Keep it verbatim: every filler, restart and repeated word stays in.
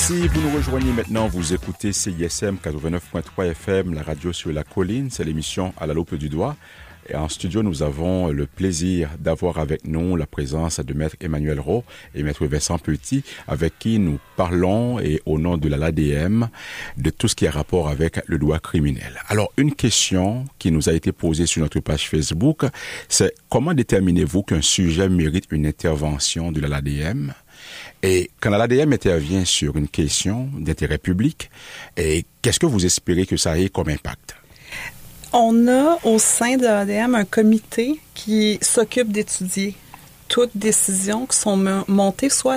Si vous nous rejoignez maintenant, vous écoutez C I S M quatre-vingt-neuf point trois F M, la radio sur la colline. C'est l'émission À la loupe du doigt. Et en studio, nous avons le plaisir d'avoir avec nous la présence de Maître Emmanuel Rowe et Maître Vincent Petit, avec qui nous parlons, et au nom de l'A D M, de tout ce qui a rapport avec le droit criminel. Alors, une question qui nous a été posée sur notre page Facebook, c'est comment déterminez-vous qu'un sujet mérite une intervention de l'A D M? Et quand l'A D M intervient sur une question d'intérêt public, et qu'est-ce que vous espérez que ça ait comme impact? On a au sein de l'A D M un comité qui s'occupe d'étudier toutes décisions qui sont montées soit